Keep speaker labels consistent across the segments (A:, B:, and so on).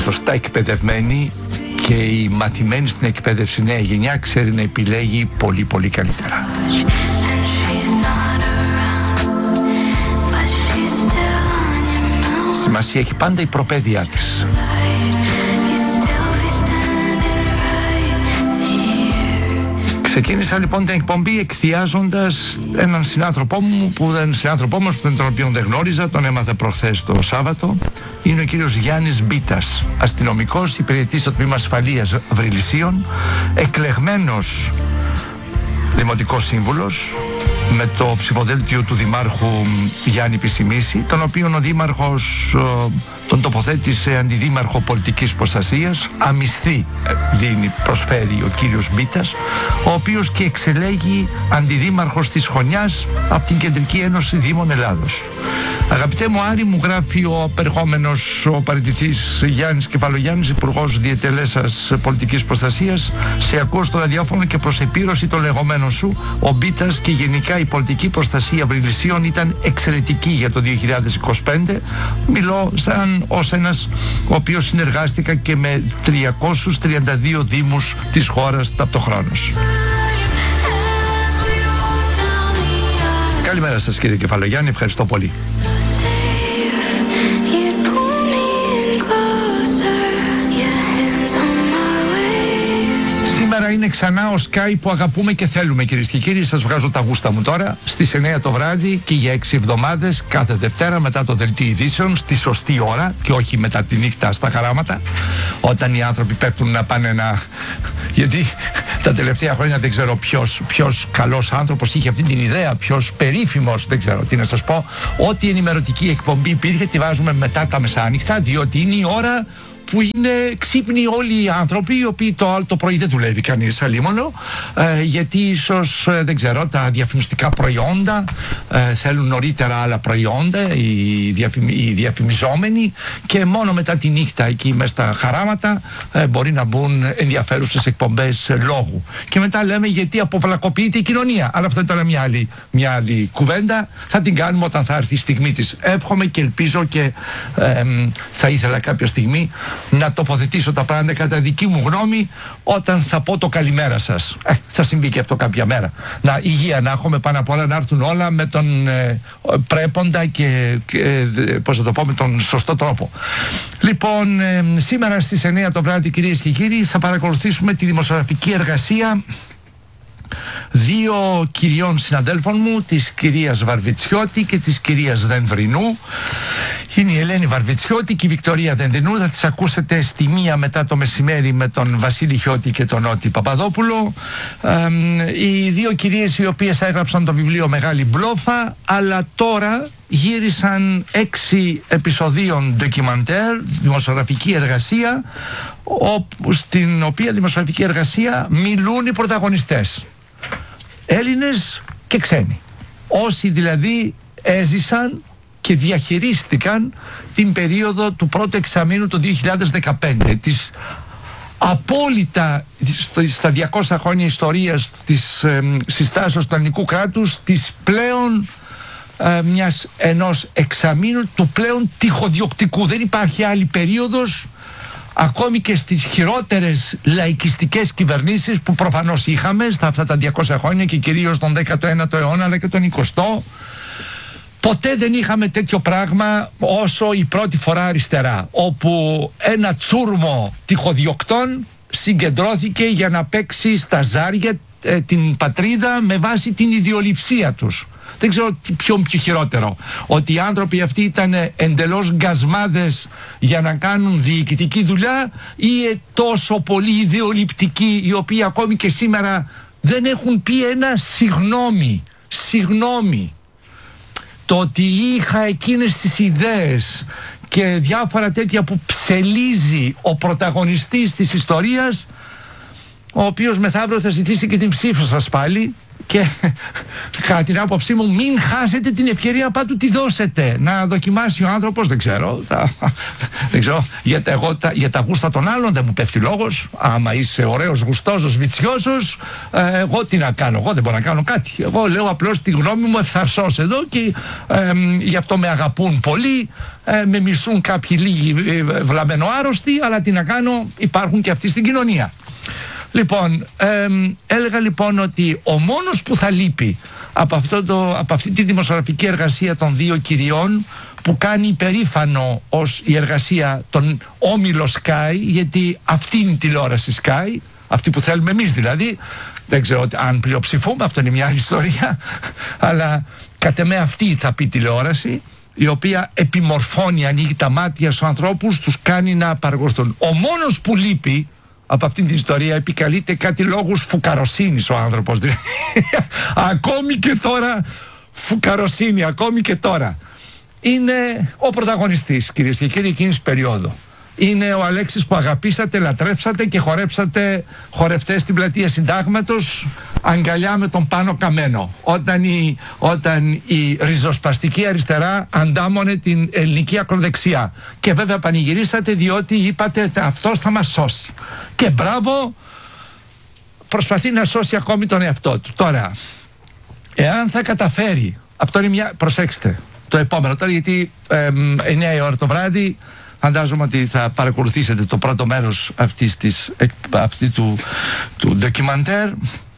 A: σωστά εκπαιδευμένη και η μαθημένη στην εκπαίδευση νέα γενιά ξέρει να επιλέγει πολύ πολύ καλύτερα. Σημασία έχει πάντα η προπαίδειά της. Ξεκίνησα λοιπόν την εκπομπή εκθιάζοντας έναν συνάνθρωπό μου που τον οποίο δεν γνώριζα, τον έμαθα προχθές το Σάββατο. Είναι ο κύριος Γιάννης Μπίτας, αστυνομικός, υπηρετής στο τμήμα ασφαλείας Βρυλισσίων, εκλεγμένος δημοτικός σύμβουλος με το ψηφοδέλτιο του Δημάρχου Γιάννη Πισιμίση, τον οποίον ο Δήμαρχος τον τοποθέτησε αντιδήμαρχο πολιτικής προστασίας. Αμισθή προσφέρει ο κύριος Μπίτας, ο οποίος και εξελέγει αντιδήμαρχος της Χωνιάς από την Κεντρική Ένωση Δήμων Ελλάδος. Αγαπητέ μου Άρη, μου γράφει ο απερχόμενος, ο παραιτηθής Γιάννης Κεφαλογιάννης, υπουργός διετελέσας πολιτικής προστασίας, σε ακούω στο ραδιόφωνο και προς επίρρωση των λεγόμενων σου, ο Μπίτας και γενικά η πολιτική προστασία Βρυλισσίων ήταν εξαιρετική για το 2025. Μιλώ ως ένας ο οποίος συνεργάστηκα και με 332 δήμους της χώρας ταυτοχρόνως. Καλημέρα σας κύριε Κεφαλογιάννη, ευχαριστώ πολύ. Σήμερα είναι ξανά ο Sky που αγαπούμε και θέλουμε, κυρίες και κύριοι. Σας βγάζω τα γούστα μου τώρα στις 9 το βράδυ και για 6 εβδομάδες κάθε Δευτέρα μετά το δελτίο ειδήσεων στη σωστή ώρα και όχι μετά τη νύχτα στα χαράματα, όταν οι άνθρωποι πέφτουν να πάνε γιατί τα τελευταία χρόνια δεν ξέρω ποιος καλός άνθρωπος είχε αυτή την ιδέα, ποιος περίφημος, δεν ξέρω τι να σας πω. Ό,τι ενημερωτική εκπομπή υπήρχε τη βάζουμε μετά τα μεσάνυχτα, διότι είναι η ώρα που είναι ξύπνοι όλοι οι άνθρωποι, οι οποίοι το πρωί δεν δουλεύει κανείς αλίμονο, γιατί ίσως, δεν ξέρω, τα διαφημιστικά προϊόντα θέλουν νωρίτερα άλλα προϊόντα, οι διαφημιζόμενοι, και μόνο μετά τη νύχτα εκεί μέσα στα χαράματα μπορεί να μπουν ενδιαφέρουσες εκπομπές λόγου. Και μετά λέμε γιατί αποβλακοποιείται η κοινωνία. Αλλά αυτό ήταν μια άλλη κουβέντα. Θα την κάνουμε όταν θα έρθει η στιγμή της. Εύχομαι και ελπίζω και θα ήθελα κάποια στιγμή να τοποθετήσω τα πράγματα κατά δική μου γνώμη όταν θα πω το καλημέρα σας. Θα συμβεί και αυτό κάποια μέρα. Υγεία να έχουμε, πάνω απ' όλα να έρθουν όλα με τον πρέποντα και πώς θα το πω, με τον σωστό τρόπο. Λοιπόν, σήμερα στις 9 το βράδυ, κυρίες και κύριοι, θα παρακολουθήσουμε τη δημοσιογραφική εργασία δύο κυριών συναδέλφων μου, της κυρίας Βαρβιτσιώτη και της κυρίας Δενδρινού. Είναι η Ελένη Βαρβιτσιώτη και η Βικτωρία Δενδρινού. Θα τις ακούσετε στη 1 μετά το μεσημέρι με τον Βασίλη Χιώτη και τον Νότι Παπαδόπουλο. Οι δύο κυρίες οι οποίες έγραψαν το βιβλίο Μεγάλη Μπλόφα, αλλά τώρα γύρισαν 6 επεισοδίων ντοκιμαντέρ, δημοσιογραφική εργασία, στην οποία δημοσιογραφική εργασία μιλούν οι πρωταγωνιστές, Έλληνες και ξένοι, όσοι δηλαδή έζησαν και διαχειρίστηκαν την περίοδο του πρώτου εξαμήνου του 2015, της απόλυτα στα 200 χρόνια ιστορίας της συστάσεως του ελληνικού κράτους, της πλέον ενός εξαμήνου του πλέον τυχοδιοκτικού. Δεν υπάρχει άλλη περίοδος, ακόμη και στις χειρότερες λαϊκιστικές κυβερνήσεις που προφανώς είχαμε στα αυτά τα 200 χρόνια και κυρίως τον 19ο αιώνα αλλά και τον 20ο. Ποτέ δεν είχαμε τέτοιο πράγμα όσο η πρώτη φορά αριστερά, όπου ένα τσούρμο τυχοδιοκτών συγκεντρώθηκε για να παίξει στα ζάρια την πατρίδα με βάση την ιδιοληψία τους. Δεν ξέρω πιο χειρότερο, ότι οι άνθρωποι αυτοί ήταν εντελώς γκασμάδες για να κάνουν διοικητική δουλειά, ή τόσο πολύ ιδεολειπτικοί, οι οποίοι ακόμη και σήμερα δεν έχουν πει ένα συγγνώμη. Το ότι είχα εκείνες τις ιδέες και διάφορα τέτοια που ψελίζει ο πρωταγωνιστής της ιστορίας, ο οποίος μεθαύριο θα ζητήσει και την ψήφο σας πάλι, Και κατά την άποψή μου, μην χάσετε την ευκαιρία, πάντου τη δώσετε. Να δοκιμάσει ο άνθρωπος, δεν ξέρω. Δεν ξέρω, για τα γούστα των άλλων δεν μου πέφτει λόγος. Άμα είσαι ωραίος, γουστόζος, βιτσιώσος, εγώ τι να κάνω, εγώ δεν μπορώ να κάνω κάτι. Εγώ λέω απλώς τη γνώμη μου ευθαρσώς εδώ και γι' αυτό με αγαπούν πολύ. Με μισούν κάποιοι λίγοι βλαμμενοάρρωστοι, αλλά τι να κάνω, υπάρχουν και αυτοί στην κοινωνία. Λοιπόν, έλεγα λοιπόν ότι ο μόνος που θα λείπει από αυτή τη δημοσιογραφική εργασία των δύο κυριών, που κάνει υπερήφανο ως η εργασία των όμιλο Sky, γιατί αυτή είναι η τηλεόραση Sky, αυτή που θέλουμε εμείς δηλαδή, δεν ξέρω αν πλειοψηφούμε, αυτό είναι μια άλλη ιστορία, αλλά κατ' εμέ αυτή θα πει τηλεόραση, η οποία επιμορφώνει, ανοίγει τα μάτια στους ανθρώπους, τους κάνει να παραγωγούν. Ο μόνος που λείπει από αυτήν την ιστορία, επικαλείται κάτι λόγους φουκαροσύνης ο άνθρωπος. Ακόμη και τώρα φουκαροσύνη, ακόμη και τώρα. Είναι ο πρωταγωνιστής, κυρίες και κύριοι, εκείνης περίοδου. Είναι ο Αλέξης που αγαπήσατε, λατρέψατε και χορέψατε χορευτές στην πλατεία Συντάγματος, αγκαλιά με τον Πάνο Καμένο, όταν η ριζοσπαστική αριστερά αντάμωνε την ελληνική ακροδεξιά. Και βέβαια πανηγυρίσατε διότι είπατε αυτός θα μας σώσει. Και μπράβο, προσπαθεί να σώσει ακόμη τον εαυτό του. Τώρα, εάν θα καταφέρει, αυτό είναι μια, προσέξτε, το επόμενο τώρα, γιατί 9 η ώρα το βράδυ, φαντάζομαι ότι θα παρακολουθήσετε το πρώτο μέρος αυτή του ντοκιμαντέρ.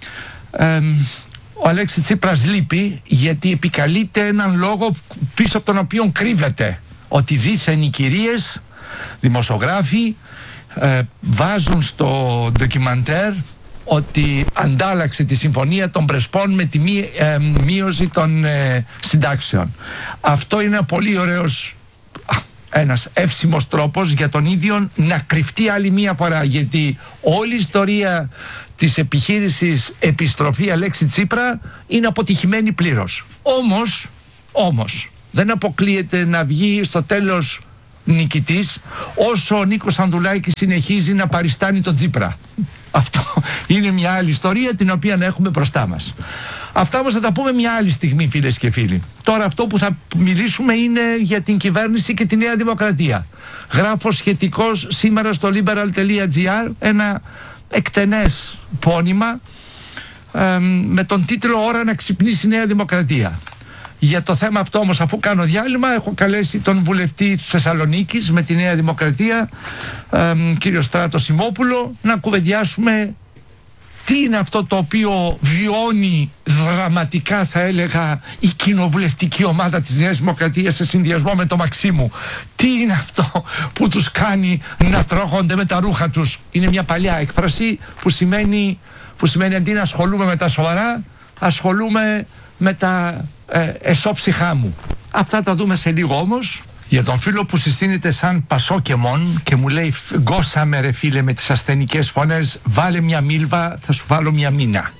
A: Ο Αλέξης Τσίπρας λείπει γιατί επικαλείται έναν λόγο πίσω από τον οποίο κρύβεται, ότι δήθεν οι κυρίες δημοσιογράφοι βάζουν στο ντοκιμαντέρ ότι αντάλλαξε τη συμφωνία των Πρεσπών με τη μείωση των συντάξεων. Αυτό είναι ένα πολύ ωραίος, ένας εύσημος τρόπος για τον ίδιο να κρυφτεί άλλη μία φορά, γιατί όλη η ιστορία της επιχείρησης επιστροφή Αλέξη Τσίπρα είναι αποτυχημένη πλήρως. Όμως δεν αποκλείεται να βγει στο τέλος νικητής όσο ο Νίκος Ανδουλάκης συνεχίζει να παριστάνει τον Τσίπρα. Αυτό είναι μια άλλη ιστορία την οποία έχουμε μπροστά μας. Αυτά όμως θα τα πούμε μια άλλη στιγμή, φίλες και φίλοι. Τώρα αυτό που θα μιλήσουμε είναι για την κυβέρνηση και τη Νέα Δημοκρατία. Γράφω σχετικώς σήμερα στο liberal.gr ένα εκτενές πόνημα με τον τίτλο «Ώρα να ξυπνήσει η Νέα Δημοκρατία». Για το θέμα αυτό όμως, αφού κάνω διάλειμμα, έχω καλέσει τον βουλευτή Θεσσαλονίκης με τη Νέα Δημοκρατία, κύριο Στράτο Σιμόπουλο, να κουβεντιάσουμε τι είναι αυτό το οποίο βιώνει δραματικά, θα έλεγα, η κοινοβουλευτική ομάδα της Νέας Δημοκρατίας σε συνδυασμό με το Μαξίμου. Τι είναι αυτό που τους κάνει να τρώγονται με τα ρούχα τους. Είναι μια παλιά έκφραση που σημαίνει αντί να ασχολούμαι με τα σοβαρά, ασχολούμαι με τα εσώψυχά μου. Αυτά τα δούμε σε λίγο όμως. Για τον φίλο που συστήνεται σαν Πασόκεμον και μου λέει «Γκώσαμε ρε φίλε με τις ασθενικές φωνές, βάλε μια μίλβα, θα σου βάλω μια μήνα».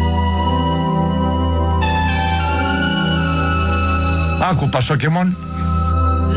A: Άκου Πασόκεμον.